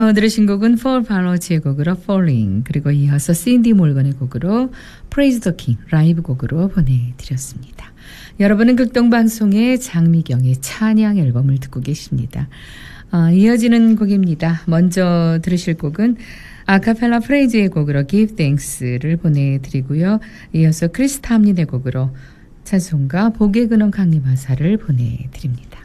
들으신 곡은 폴 발로치의 곡으로 Falling, 그리고 이어서 신디 몰건의 곡으로 Praise the King 라이브 곡으로 보내드렸습니다. 여러분은 극동방송의 장미경의 찬양 앨범을 듣고 계십니다. 이어지는 곡입니다. 먼저 들으실 곡은 아카펠라 프레이즈의 곡으로 Give Thanks를 보내드리고요. 이어서 크리스 탐린의 곡으로 찬송가 복의 근원 강림하사를 보내드립니다.